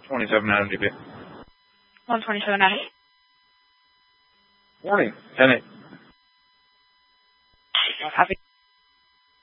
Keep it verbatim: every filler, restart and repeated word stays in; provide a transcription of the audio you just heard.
twenty-seven Adam D B. one twenty-seven Adam. Morning. ten eight. Copy.